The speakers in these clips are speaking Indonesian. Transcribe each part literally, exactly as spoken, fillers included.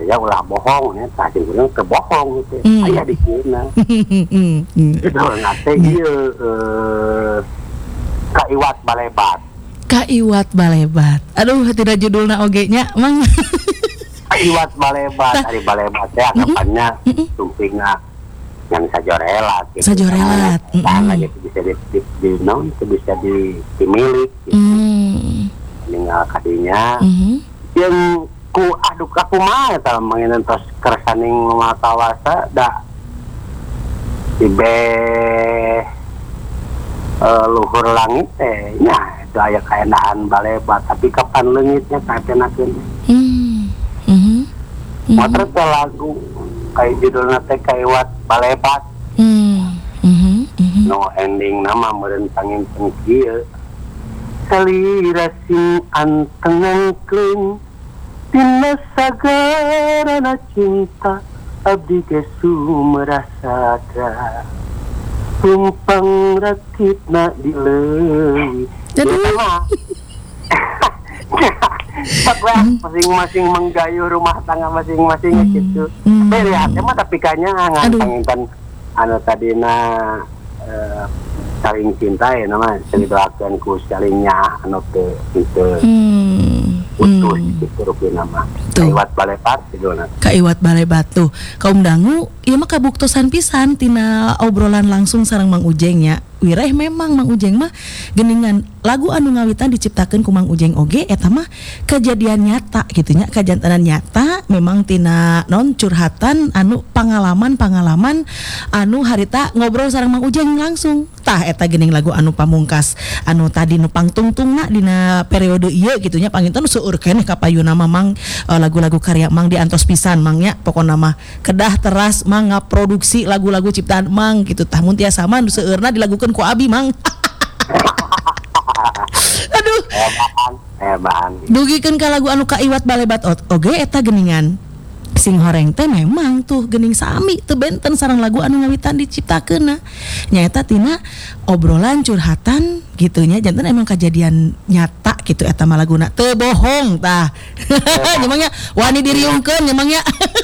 karya ulah bohong ya tah jeung urang teu bohong gitu Mm. aya di kieuna itu nate ieu eh, kaiwat balebat Kaiwat balebat. Aduh, tidak judulna oge nya, Mang. kaiwat balebat ari balebat teh anggapannya Mm-mm. tumpingna yang sajorelat gitu. Sajorelat, Karena mm-mm. gitu bisa di, di, di, non, itu bisa di, dimilik gitu. Hmm. Tinggal kadinya Mhm. yang ku aduh aku mah eta manginan tos kersaning matawasa da tibe uh, luhur langit teh nya itu aya kaenaan balebat tapi kapan leungitnya kaenakeun Hmm. Mhm. Mhm. motor teh lagu kayak judulna teh kaiwat balebat Hmm. Mhm. Mhm. no ending nama meureun pangimpen kieu salira sing antengan keun dina sagarana cinta abdi geus merasada tumpang rakitna di leuwih Aduh. masing-masing menggayuh rumah tangga masing-masing Hmm. gitu. Hmm. Tapi lihatnya mah tapi kayaknya ngan Aduh. panginten anu tadina eh, saling cinta ya nama saling doakeun ku salingnya anu teu teu Hmm. putus Hmm. gitu rupina mah. Tuh. Kaiwat balepat judulna. Kaiwat balebat tuh. Kaum dangu, ieu mah kabuktosan pisan tina obrolan langsung sareng Mang Ujeng nya. Wireh memang Mang Ujeng mah geuningan lagu anu ngawitan diciptakeun ku Mang Ujeng oge eta mah kejadian nyata gitu nya, kajantanan nyata memang tina non curhatan anu pangalaman-pangalaman anu harita ngobrol sareng Mang Ujeng langsung. Tah eta geuning lagu anu pamungkas anu tadi nu pangtungtungna dina periode ieu gitu nya panginten seueur keneh ka payuna mah Mang eh, lagu-lagu karya Mang diantos pisan Mang nya pokona mah kedah teras Mang ngaproduksi lagu-lagu ciptaan Mang gitu tah mun tiasa mah nu seueurna dilagukeun ku abi Mang. Aduh, Hebahan, hebahan. dugikeun ka lagu anu kaiwat balebat ot- oge eta geuningan sing horeng teh memang tuh geuning sami teu benten sareng lagu anu ngawitan diciptakeunna nyaeta tina obrolan curhatan gitunya janten emang kejadian nyata gitu eta mah laguna teu bohong tah. Nyemangnya wani diriungkeun nyemangnya.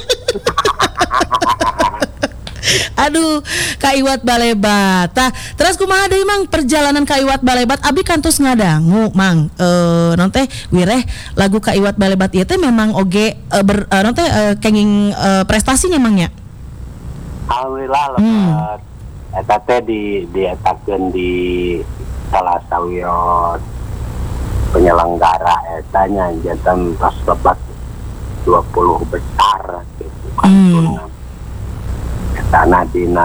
Aduh, kaiwat balebat. Tah, terus kumaha deui Mang perjalanan kaiwat balebat abi kantos ngadangu Mang. Eh non teh wireh lagu kaiwat balebat ieu teh memang oge eh, ber eh, non teh eh, kenging eh, prestasinya Mang nya. Alhamdulillah Hmm. lebat. Eta teh di dietakeun di salah sawios penyelenggara eta nya janten pas lebat dua puluh besar gitu kan. Hmm. Etana dina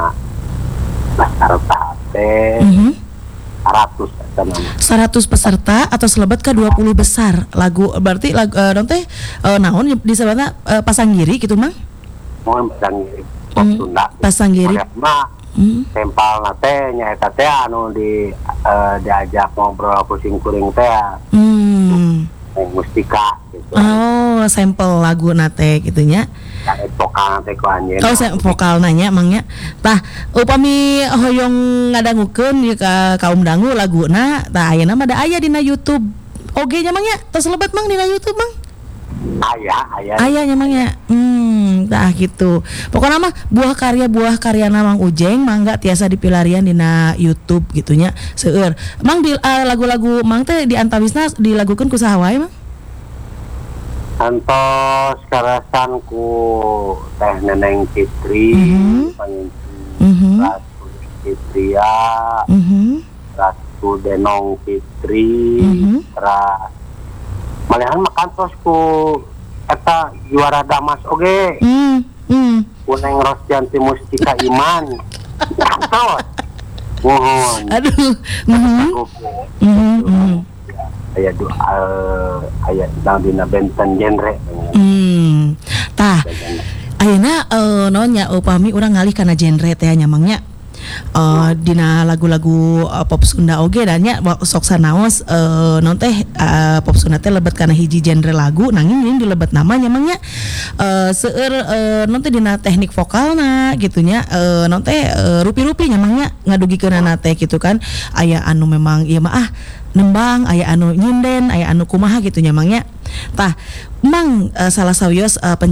peserta teh Mhm. seratus eta nama. seratus peserta atau selebat ke dua puluh besar lagu berarti lagu eh, non teh eh, naon disebutna eh, pasanggiri gitu Mang. Mohon pasang pop Hmm. Sunda. Pasanggiri. Maya mah Hmm. tempalna teh nya eta teh anu di eh, diajak ngobrol pusing kuring teh Hmm. yang mustika gitu. Oh, sampel lagu nate gitu nya. Kayak vokal teh ku anjeun. Oh, saya vokal nanya Mangnya. Tah, upami hoyong ngadangukeun ieu ka kaum dangu laguna, tah ayeuna mah da aya dina YouTube. Oge nya Mangnya, tos lebat Mang dina YouTube Mang. Aya, aya. Aya nya Mangnya. Hmm, tah gitu. Pokona mah buah karya buah karya Mang Ujeng mangga tiasa dipilarian dina YouTube gitunya seueur. Mang di uh, lagu-lagu Mang teh di antawisna dilagukeun ku saha wae Mang? Antos karasan ku Teh Neneng Fitri, Mhm. panginten Mhm. Ratu Fitria, Mhm. Ratu Denong Fitri, Mhm. ras malehan makan tos ku eta juara damas oge, Hmm. Hmm. ku Neng Rosjanti Mustika Iman. Kantos. Mohon. Aduh. Mhm. Mhm. Mhm. Aya du uh, aya dang dina benten genre. Hmm. Tah, ayeuna eh naonnya upami urang ngalih kana genre teh nya Mangnya. Eh dina lagu-lagu eh, pop Sunda oge dan nya wa- sok sanaos eh non teh eh, pop Sunda teh lebet kana hiji genre lagu nanging ini dilebet namanya Mangnya. Eh seueur eh, non teh dina teknik vokalna gitunya eh non teh eh, rupi-rupi nya Mangnya ngadugikeunana teh gitu kan. Aya anu memang ieu mah ah nembang, aya anu nyinden, aya anu kumaha gitu nya Mangnya. Tah, Mang eh, salah sawios eh,